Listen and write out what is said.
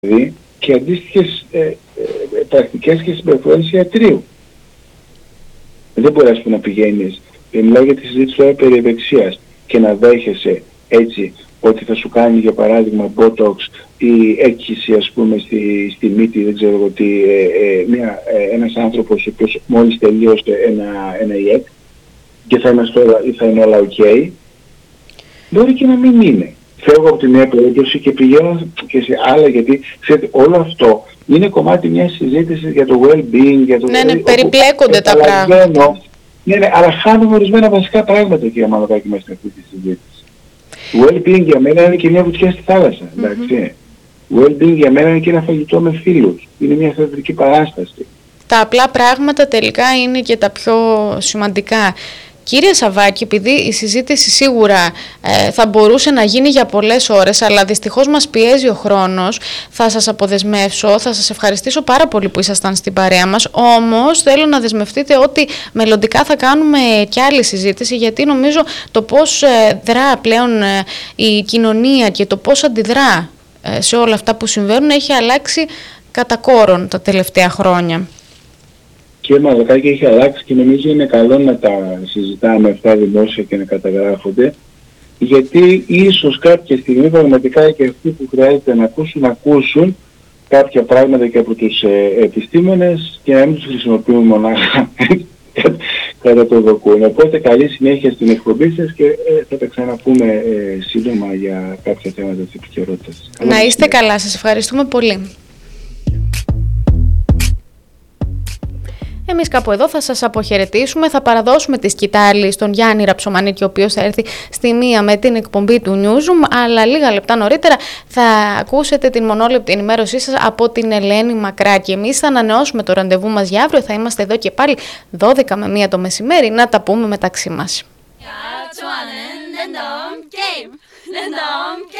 και αντίστοιχες πρακτικές και συμπεριφορές ιατρίου. Δεν μπορείς να πηγαίνεις, μιλάω για τη συζήτηση τώρα περί ευεξίας, και να δέχεσαι έτσι ότι θα σου κάνει για παράδειγμα botox ή έκχυση ας πούμε στη μύτη, δεν ξέρω εγώ τι, ένας άνθρωπος ο οποίος μόλις τελείωσε ένα ΙΕΚ και θα είναι όλα ok. Μπορεί και να μην είναι. Φεύγω από τη μία περίπτωση και πηγαίνω και σε άλλα, γιατί ξέρετε, όλο αυτό είναι κομμάτι μιας συζήτησης για το well-being, για το... Ναι, περιπλέκονται τα πράγματα. Ναι, αλλά χάνουμε ορισμένα βασικά πράγματα, κύριε Μανωτάκη, μέσα στην αυτή τη συζήτηση. Well-being για μένα είναι και μια βουτιά στη θάλασσα, εντάξει. Well-being για μένα είναι και ένα φαγητό με φίλους. Είναι μια θεατρική παράσταση. Τα απλά πράγματα τελικά είναι και τα πιο σημαντικά. Κύριε Σαββάκη, επειδή η συζήτηση σίγουρα θα μπορούσε να γίνει για πολλές ώρες, αλλά δυστυχώς μας πιέζει ο χρόνος, θα σας αποδεσμεύσω, θα σας ευχαριστήσω πάρα πολύ που ήσασταν στην παρέα μας, όμως θέλω να δεσμευτείτε ότι μελλοντικά θα κάνουμε και άλλη συζήτηση, γιατί νομίζω το πώς δρά πλέον η κοινωνία και το πώς αντιδρά σε όλα αυτά που συμβαίνουν έχει αλλάξει κατά κόρον τα τελευταία χρόνια. Και Μανωτάκη, έχει αλλάξει και νομίζω είναι καλό να τα συζητάμε αυτά δημόσια και να καταγράφονται, γιατί ίσως κάποια στιγμή πραγματικά και αυτοί που χρειάζεται να ακούσουν κάποια πράγματα και από τους επιστήμονες και να μην τους χρησιμοποιούν μονάχα κατά το δοκούν. Οπότε καλή συνέχεια στην εκπομπή σας και θα τα ξαναπούμε σύντομα για κάποια θέματα της επικαιρότητας. Να είστε καλά, σας ευχαριστούμε πολύ. Εμείς κάπου εδώ θα σας αποχαιρετήσουμε, θα παραδώσουμε τη σκητάλη στον Γιάννη Ραψομανίτη, ο οποίος θα έρθει στη 1 με την εκπομπή του Newsroom, αλλά λίγα λεπτά νωρίτερα θα ακούσετε την μονόλεπτη ενημέρωσή σας από την Ελένη Μακράκη. Εμείς θα ανανεώσουμε το ραντεβού μας για αύριο, θα είμαστε εδώ και πάλι 12 με 1 το μεσημέρι να τα πούμε μεταξύ μας.